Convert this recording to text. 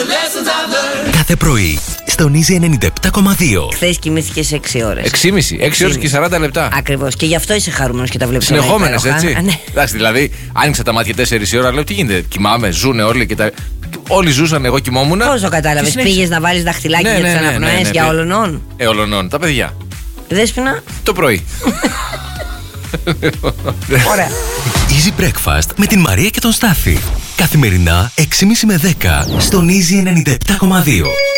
Κάθε πρωί στον Easy 97,2. Χθες κοιμήθηκες 6 ώρες. 6,5 ώρες και 40 λεπτά. Ακριβώς. Και γι' αυτό είσαι χαρούμενος και τα βλέπεις. Συνεχόμενες, έτσι. Ναι. Εντάξει, δηλαδή, άνοιξα τα μάτια 4 ώρα, λέω τι γίνεται. Κοιμάμαι, ζουνε όλοι και τα. Όλοι ζούσαν, εγώ κοιμόμουν. Πώς το κατάλαβες, πήγες να βάλεις δαχτυλάκι για τις αναπνοές για όλων? Όλων, τα παιδιά. Δέσποινα. Το πρωί. Ωραία. Easy Breakfast με την Μαρία και τον Στάφη. Καθημερινά 6,5 με 10 στον Easy 97,2.